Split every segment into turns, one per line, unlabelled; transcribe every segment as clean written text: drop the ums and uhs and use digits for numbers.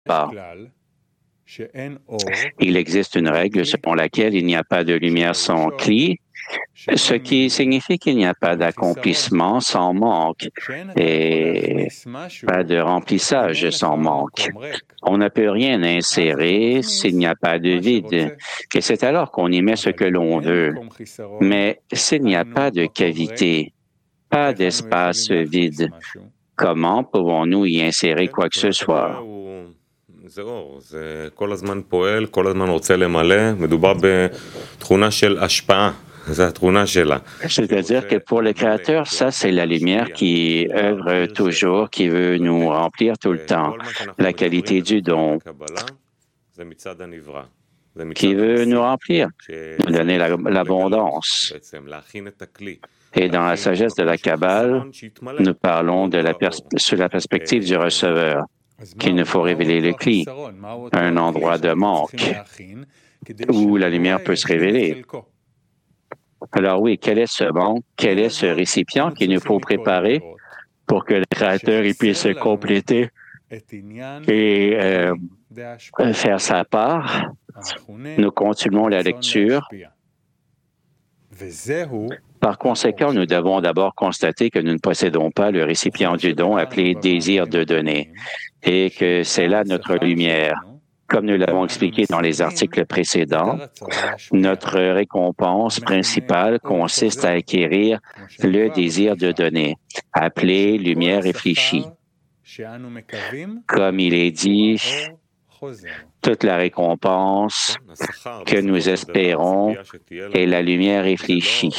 pas. Il existe une règle selon laquelle il n'y a pas de lumière sans cli, ce qui signifie qu'il n'y a pas d'accomplissement sans manque et pas de remplissage sans manque. On ne peut rien insérer s'il n'y a pas de vide, et c'est alors qu'on y met ce que l'on veut. Mais s'il n'y a pas de cavité, pas d'espace vide, comment pouvons-nous y insérer quoi que ce soit?
זה אור, זה כל הזמן פועל, כל הזמן רוצה למלא, מדובר בתכונה של השפעה, זו התכונה שלה.
C'est-à-dire que pour le Créateur, ça, c'est la lumière qui œuvre toujours, qui veut nous remplir tout le temps. La qualité du don, qui veut nous remplir, nous donner l'abondance. Et dans la sagesse de la Kabbale, nous parlons sur la perspective du receveur, qu'il nous faut révéler le cli, un endroit de manque où la lumière peut se révéler. Alors oui, quel est ce manque? Quel est ce récipient qu'il nous faut préparer pour que le Créateur puisse se compléter et faire sa part? Nous continuons la lecture. Par conséquent, nous devons d'abord constater que nous ne possédons pas le récipient du don appelé désir de donner et que c'est là notre lumière. Comme nous l'avons expliqué dans les articles précédents, notre récompense principale consiste à acquérir le désir de donner, appelé lumière réfléchie. Comme il est dit, toute la récompense que nous espérons est la lumière réfléchie.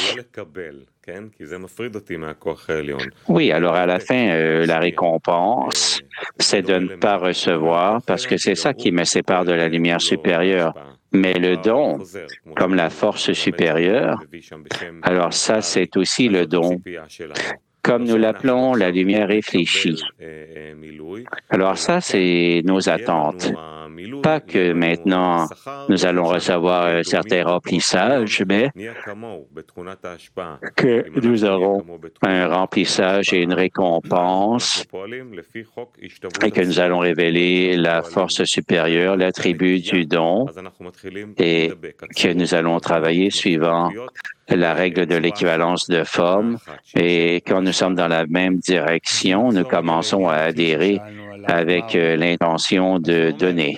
Oui, alors à la fin, la récompense, c'est de ne pas recevoir parce que c'est ça qui me sépare de la lumière supérieure. Mais le don, comme la force supérieure, alors ça, c'est aussi le don. Comme nous l'appelons la lumière réfléchie. Alors ça, c'est nos attentes. Pas que maintenant, nous allons recevoir un certain remplissage, mais que nous aurons un remplissage et une récompense et que nous allons révéler la force supérieure, l'attribut du don et que nous allons travailler suivant la règle de l'équivalence de forme et quand nous sommes dans la même direction, nous commençons à adhérer avec l'intention de donner.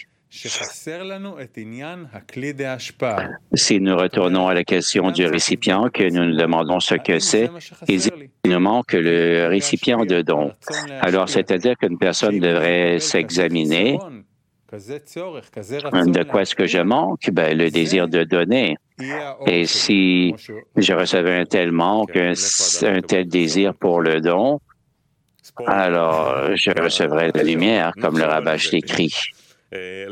Si nous retournons à la question du récipient, que nous nous demandons ce que c'est, il nous manque le récipient de don. Alors, c'est-à-dire qu'une personne devrait s'examiner. De quoi est-ce que je manque? Ben, le désir de donner. Et si je recevais un tel manque, un tel désir pour le don, alors je recevrais la lumière, comme le Rabash l'écrit. Et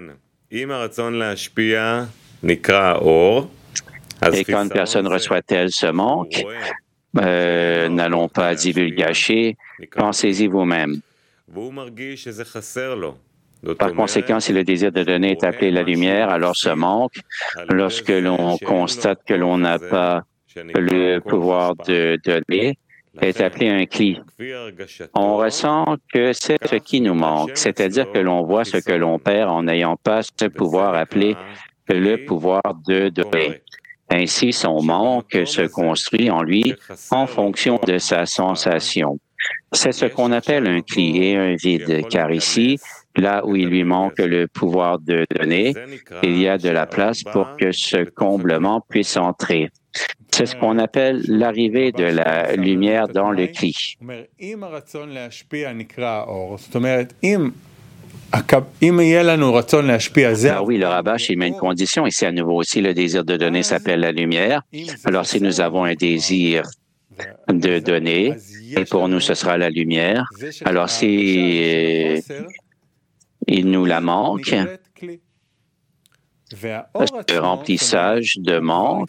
quand une personne reçoit-elle ce manque, n'allons pas divulgacher, pensez-y vous-même. Par conséquent, si le désir de donner est appelé la lumière, alors ce manque, lorsque l'on constate que l'on n'a pas le pouvoir de donner, est appelé un cli. On ressent que c'est ce qui nous manque, c'est-à-dire que l'on voit ce que l'on perd en n'ayant pas ce pouvoir appelé le pouvoir de donner. Ainsi, son manque se construit en lui en fonction de sa sensation. C'est ce qu'on appelle un cli et un vide, car ici, là où il lui manque le pouvoir de donner, il y a de la place pour que ce comblement puisse entrer. C'est ce qu'on appelle l'arrivée de la lumière dans le cli. Alors oui, le Rabash, il met une condition ici à nouveau aussi, le désir de donner s'appelle la lumière. Alors si nous avons un désir de donner, et pour nous ce sera la lumière, alors si il nous la manque, le remplissage de manque,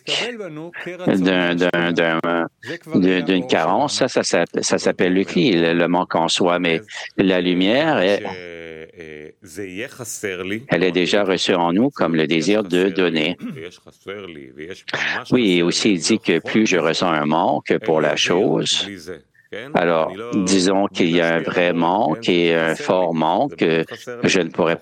d'une carence, ça s'appelle le cli, le manque en soi, mais la lumière, elle est déjà reçue en nous comme le désir de donner. Oui, et aussi il dit que plus je ressens un manque pour la chose, Alors, disons qu'il y a un vrai manque et un fort manque. Je ne pourrais